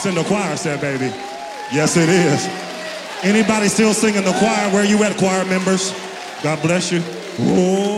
It's in the choir set, baby. Yes, it is. Anybody still singing the choir? Where you at, choir members? God bless you. Oh.